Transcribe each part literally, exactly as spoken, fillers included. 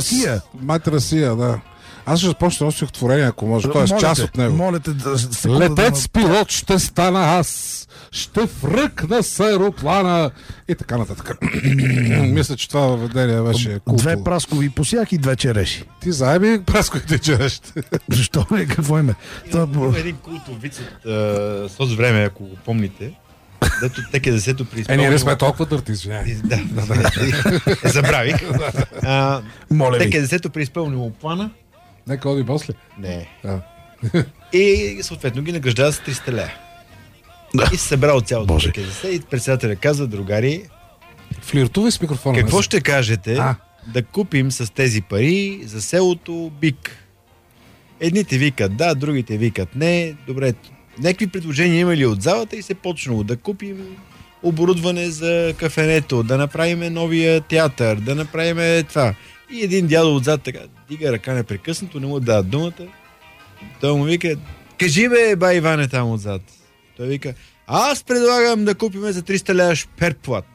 Расия. Майта Расия, да. Аз ще започна да стихотворение, ако може. Той е част от него. Моля те да... Летец пилот ще стана аз. Ще връкна с аероплана. И така нататък. Мисля, че това въведение беше култово. Две праскови посях и две череши. Ти заеби прасковите череши. Защо не? Какво име? Има един култов виц от този време, ако го помните. Дето теке десето при изпълнение. Е, ние не сме толкова дърти, извиняй. Да, да, да. Забравих. А, Моля ви. теке десето при изпълнило плана. Нека оди после. Не. Да. И съответно ги награждава с триста лева. Да. И се събра от цялото теке десет и председателя казва: другари, флиртувай с микрофона. Какво ще кажете а? да купим с тези пари за селото бик? Едните викат да, другите викат не. Добре, някакви предложения има ли от залата и се почнало да купим оборудване за кафенето, да направим новия театър, да направим това. И един дядо отзад така дига ръка непрекъснато, не му дава думата. Той му вика: кажи бе, бай Иване там отзад. Той вика: аз предлагам да купим за триста лева шперплат.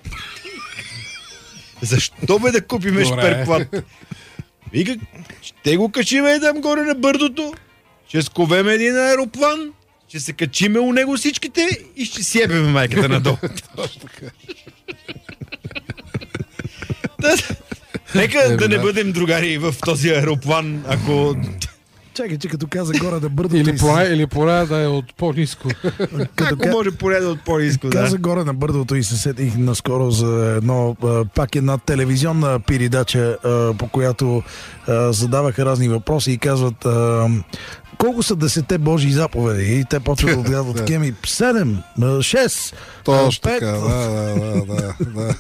Защо бе да купим шперплат? Вика: ще го качиме там горе на бърдото, ще сковем един аероплан, ще се качиме у него всичките и ще себеме майката надолу. Нека да не бъдем другари в този аероплан, ако... Чакай, че като каза горе да бърдото... Или поне, или поне да е от по-ниско. Ако ка... може поне да от по-ниско, да. Каза горе на бърдото и се сетих наскоро за едно, пак една телевизионна передача, по която задаваха разни въпроси и казват: колко са десете Божии заповеди? И те почват да отгадват такива ми: седем, шест, точно пет. така, да, да, да, да.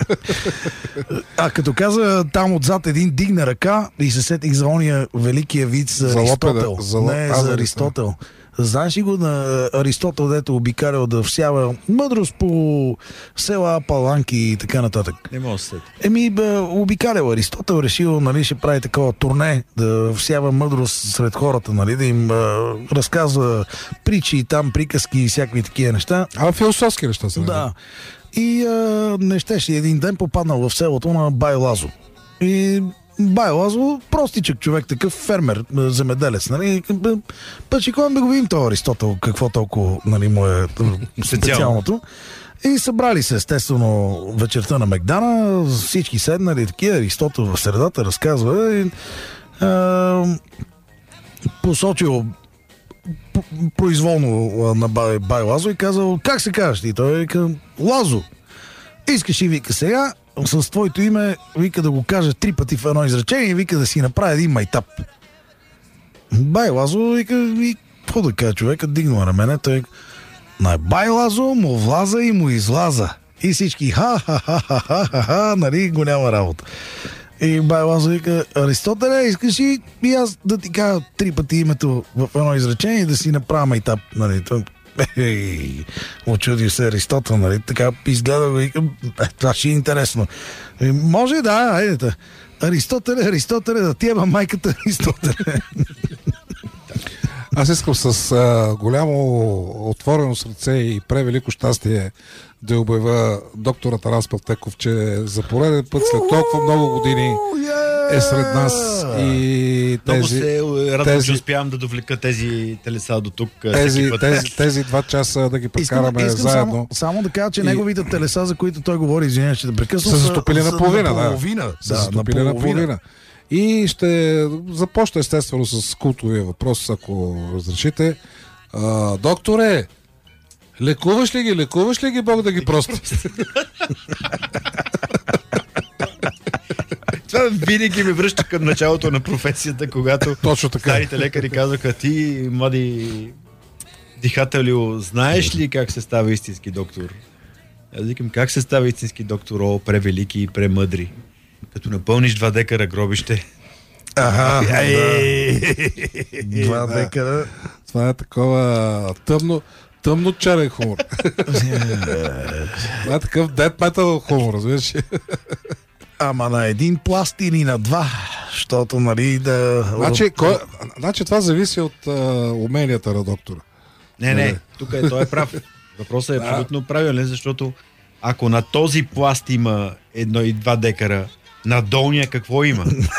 А като каза там отзад един дигна ръка и се сетих за ония великия вид за, за Аристотел. Лопеда, за, Не, а, за Аристотел. Знаеш ли го на Аристотел, дето обикалял да всява мъдрост по села, паланки и така нататък? Не мога да се. Еми, бе, обикалял Аристотел, решил, нали, ще прави такова турне, да всява мъдрост сред хората, нали, да им а, разказва притчи, там приказки и всякакви такива неща. А философски неща са. Да. И а, не щеше един ден попаднал в селото на Бай Лазо. И Бай Лазо, простичък човек, такъв фермер, земеделец, нали? Пъчикон да го видим този Аристотел, какво толкова, нали, му е специалното. И събрали се, естествено, вечерта на Мегдана, всички седнали, такива, Аристотел в средата разказва и а, посочил произволно на Бай, Бай Лазо и казал: как се казваш ти? Той вика: Лазо. Искаш и вика сега с твоето име, вика, да го кажа три пъти в едно изречение и вика да си направи един майтап. Бай Лазо вика: и какво да кажа, човека дигнал рамене, той на Бай Лазо му влаза и му излаза. И всички ха-ха-ха-ха-ха-ха, нали, го няма работа. И Бай Лазо вика: Аристотеле, искаш и, и аз да ти кажа три пъти името в едно изречение и да си направя майтап, нали, той... Ей, очуди се Аристотел, нали? Така изгледа го и това ще е интересно. И може, да, айдете. Аристотеле, Аристотеле, да ти еба майката Аристотеле. Аз искам с а, голямо отворено сърце и превелико щастие да обявя доктор Атанас Павтеков, че за пореден път след толкова много години е сред нас и тези... Много се радвам, тези, че успявам да довлека тези телеса до тук. Тези, тези, тези два часа да ги прекараме искам, искам заедно. Само, само да кажа, че и... неговите телеса, за които той говори, извиня, ще да прекъсвам, са застопили на половина. На половина, да. Са застопили на половина. И ще започна естествено с култовия въпрос, ако разрешите. А, докторе, лекуваш ли ги? Лекуваш ли ги, Бог да ги прости? Това винаги ме връща към началото на професията, когато точно така старите лекари казаха: ти, млади дихателю, знаеш ли как се става истински доктор? Аз викам: как се става истински доктор, о, превелики и премъдри? Като напълниш два декара гробище. Ага, да. Два декара. Това е такова тъмно, тъмно черен хумор. Това е такъв дед метал хумор, разбираш? Ама на един пласт или на два, защото, нали, да... Значи, кой... значи това зависи от а, уменията на доктора. Не, не, тук е, той е прав. Въпросът е абсолютно правилен, защото ако на този пласт има едно и два декара, на долния какво има?